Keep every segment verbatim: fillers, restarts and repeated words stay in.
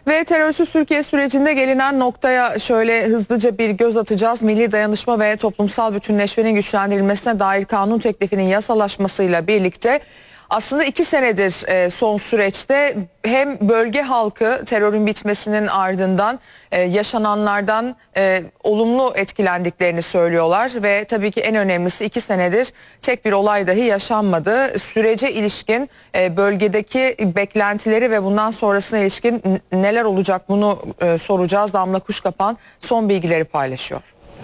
Ve terörsüz Türkiye sürecinde gelinen noktaya şöyle hızlıca bir göz atacağız. Milli dayanışma ve toplumsal bütünleşmenin güçlendirilmesine dair kanun teklifinin yasalaşmasıyla birlikte aslında iki senedir son süreçte hem bölge halkı terörün bitmesinin ardından yaşananlardan olumlu etkilendiklerini söylüyorlar ve tabii ki en önemlisi iki senedir tek bir olay dahi yaşanmadı. Sürece ilişkin bölgedeki beklentileri ve bundan sonrasına ilişkin neler olacak bunu soracağız. Damla Kuşkapan son bilgileri paylaşıyor.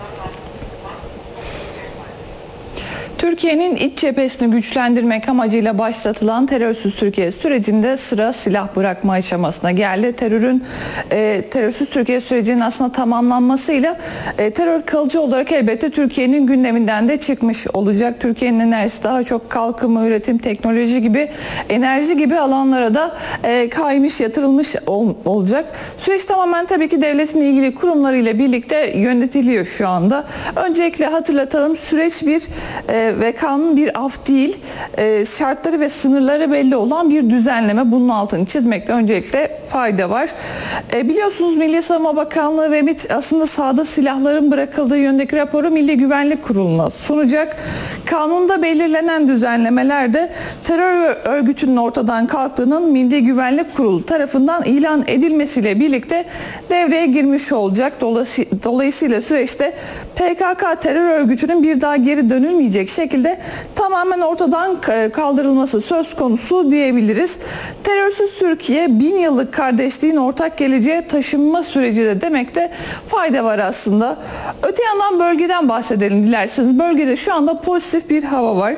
Türkiye'nin iç cephesini güçlendirmek amacıyla başlatılan terörsüz Türkiye sürecinde sıra silah bırakma aşamasına geldi. Terörün e, terörsüz Türkiye sürecinin aslında tamamlanmasıyla e, terör kalıcı olarak elbette Türkiye'nin gündeminden de çıkmış olacak. Türkiye'nin enerjisi daha çok kalkınma, üretim, teknoloji gibi enerji gibi alanlara da e, kaymış, yatırılmış ol, olacak. Süreç tamamen tabii ki devletin ilgili kurumlarıyla birlikte yönetiliyor şu anda. Öncelikle hatırlatalım, süreç bir e, ve kanun bir af değil, e, şartları ve sınırları belli olan bir düzenleme. Bunun altını çizmekte öncelikle fayda var. E, biliyorsunuz Milli Savunma Bakanlığı ve MİT aslında sahada silahların bırakıldığı yönündeki raporu Milli Güvenlik Kurulu'na sunacak. Kanunda belirlenen düzenlemelerde terör örgütünün ortadan kalktığının Milli Güvenlik Kurulu tarafından ilan edilmesiyle birlikte devreye girmiş olacak. Dolayısıyla süreçte P K K terör örgütünün bir daha geri dönülmeyecek şekilde tamamen ortadan kaldırılması söz konusu diyebiliriz. Terörsüz Türkiye bin yıllık kardeşliğin ortak geleceğe taşınma süreci de demekte fayda var aslında. Öte yandan bölgeden bahsedelim dilerseniz. Bölgede şu anda pozitif bir hava var.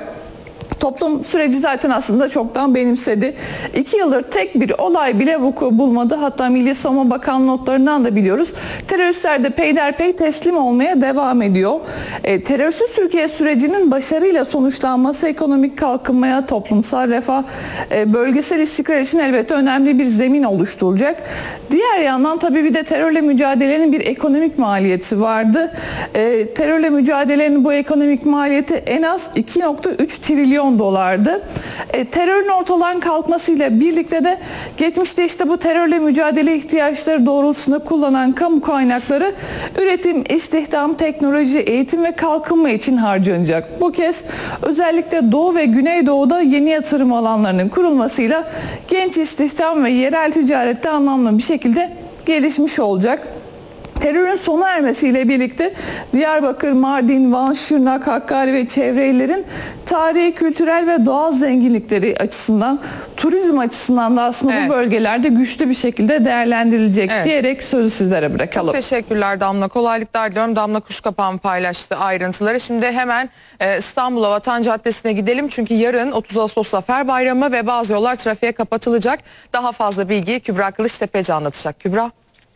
Toplum süreci zaten aslında çoktan benimsedi. İki yıldır tek bir olay bile vuku bulmadı. Hatta Milli Savunma Bakanlığı notlarından da biliyoruz. Teröristler de peyderpey teslim olmaya devam ediyor. E, terörsüz Türkiye sürecinin başarıyla sonuçlanması ekonomik kalkınmaya, toplumsal refah, e, bölgesel istikrar için elbette önemli bir zemin oluşturacak. Diğer yandan tabii bir de terörle mücadelenin bir ekonomik maliyeti vardı. E, terörle mücadelenin bu ekonomik maliyeti en az iki nokta üç trilyon dolardı. E, terörün ortadan kalkmasıyla birlikte de geçmişte işte bu terörle mücadele ihtiyaçları doğrultusunda kullanan kamu kaynakları üretim, istihdam, teknoloji, eğitim ve kalkınma için harcanacak. Bu kez özellikle Doğu ve Güneydoğu'da yeni yatırım alanlarının kurulmasıyla genç istihdam ve yerel ticarette anlamlı bir şekilde gelişmiş olacak. Terörün sona ermesiyle birlikte Diyarbakır, Mardin, Van, Şırnak, Hakkari ve çevre illerin tarihi, kültürel ve doğal zenginlikleri açısından, turizm açısından da aslında evet, bu bölgelerde güçlü bir şekilde değerlendirilecek evet, diyerek sözü sizlere bırakalım. Çok teşekkürler Damla. Kolaylıklar diliyorum. Damla Kuşkapan paylaştı ayrıntıları. Şimdi hemen İstanbul'a Vatan Caddesi'ne gidelim. Çünkü yarın otuz Ağustos Zafer Bayramı ve bazı yollar trafiğe kapatılacak. Daha fazla bilgiyi Kübra Kılıçtepeci anlatacak. Kübra.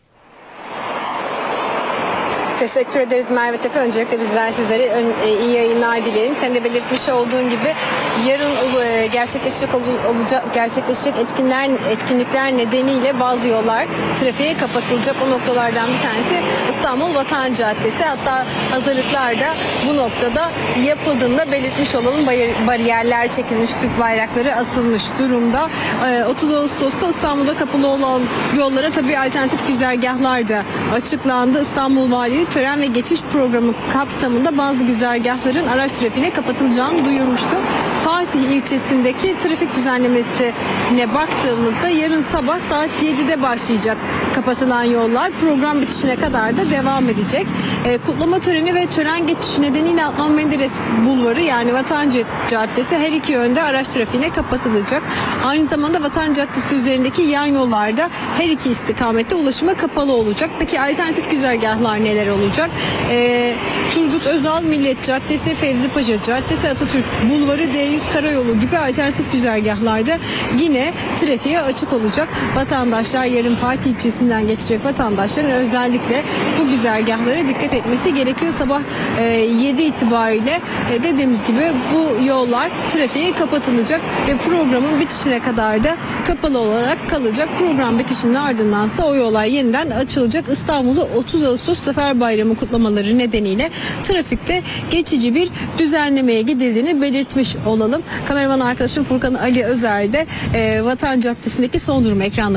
Teşekkür ederiz Merve Tepe. Öncelikle bizler sizlere ön, e, iyi yayınlar dileyelim. Sen de belirtmiş olduğun gibi yarın e, gerçekleşecek olacak gerçekleşecek etkinler etkinlikler nedeniyle bazı yollar trafiğe kapatılacak. O noktalardan bir tanesi İstanbul Vatan Caddesi. Hatta hazırlıklar da bu noktada yapıldığını da belirtmiş olalım. Bariyerler çekilmiş, Türk bayrakları asılmış durumda. E, otuz Ağustos'ta İstanbul'da kapalı olan yollara tabii alternatif güzergahlar da açıklandı. İstanbul Valiliği tören ve geçiş programı kapsamında bazı güzergahların araç trafiğine kapatılacağını duyurmuştu. Fatih ilçesindeki trafik düzenlemesine baktığımızda yarın sabah saat yedide başlayacak kapatılan yollar. Program bitişine kadar da devam edecek. E, kutlama töreni ve tören geçişi nedeniyle Adnan Menderes Bulvarı yani Vatan Caddesi her iki yönde araç trafiğine kapatılacak. Aynı zamanda Vatan Caddesi üzerindeki yan yollarda her iki istikamette ulaşıma kapalı olacak. Peki alternatif güzergahlar neler olacak? E, Turgut Özal Millet Caddesi, Fevzi Paşa Caddesi, Atatürk Bulvarı, D yüz Karayolu gibi alternatif güzergahlarda yine trafiğe açık olacak. Vatandaşlar yarın Fatih ilçesinden geçecek vatandaşların özellikle bu güzergahlara dikkat etmesi gerekiyor. Sabah e, yedi itibariyle e, dediğimiz gibi bu yollar trafiğe kapatılacak ve programın bitişine kadar da kapalı olarak kalacak. Program bitişinin ardındansa o yollar yeniden açılacak. İstanbul'da otuz Ağustos Zafer Bayramı kutlamaları nedeniyle trafikte geçici bir düzenlemeye gidildiğini belirtmiş olalım. Kameraman arkadaşım Furkan Ali Özel de e, Vatan Caddesi'ndeki son durum ekranları